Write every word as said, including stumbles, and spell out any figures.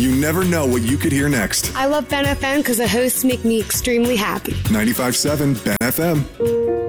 You never know what you could hear next. I love Ben F M because the hosts make me extremely happy. ninety-five point seven Ben F M.